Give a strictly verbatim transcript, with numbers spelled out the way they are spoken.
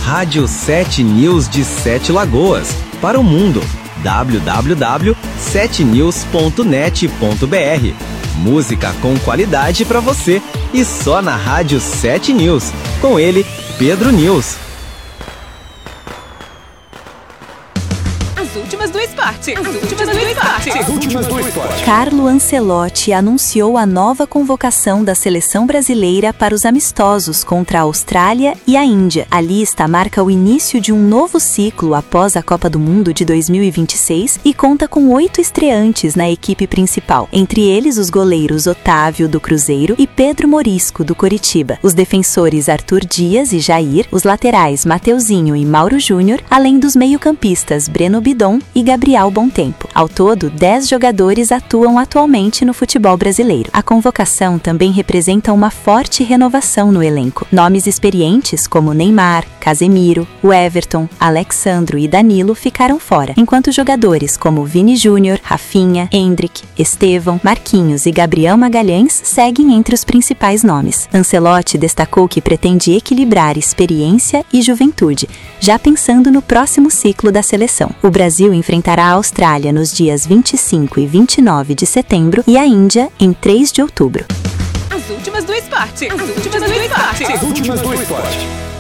Rádio sete News de Sete Lagoas, para o mundo. w w w ponto sete news ponto net ponto b r. Música com qualidade para você e só na Rádio sete News. Com ele, Pedro News. As últimas do esporte. As últimas do esporte. As últimas do esporte. Carlo Ancelotti anunciou a nova convocação da seleção brasileira para os amistosos contra a Austrália e a Índia. A lista marca o início de um novo ciclo após a Copa do Mundo de dois mil e vinte e seis e conta com oito estreantes na equipe principal, entre eles os goleiros Otávio, do Cruzeiro, e Pedro Morisco, do Coritiba, os defensores Arthur Dias e Jair, os laterais Mateuzinho e Mauro Júnior, além dos meio-campistas Breno Bidon e Gabriel Bontempo. Ao todo, dez jogadores atuam atualmente no futebol brasileiro. A convocação também representa uma forte renovação no elenco. Nomes experientes como Neymar, Casemiro, o Everton, Alexandro e Danilo ficaram fora, enquanto jogadores como Vini Júnior, Rafinha, Endrick, Estevão, Marquinhos e Gabriel Magalhães seguem entre os principais nomes. Ancelotti destacou que pretende equilibrar experiência e juventude, já pensando no próximo ciclo da seleção. O Brasil enfrentará a Austrália nos dias vinte e cinco e vinte e nove de setembro e a Índia em três de outubro. As últimas do esporte. As últimas do esporte. As últimas do esporte.